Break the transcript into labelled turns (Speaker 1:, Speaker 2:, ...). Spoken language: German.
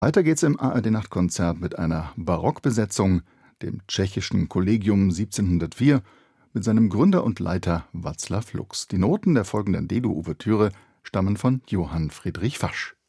Speaker 1: Weiter geht's im ARD-Nachtkonzert mit einer Barockbesetzung, dem tschechischen Collegium 1704, mit seinem Gründer und Leiter Václav Lux. Die Noten der folgenden D-Dur-Ouvertüre stammen von Johann Friedrich Fasch.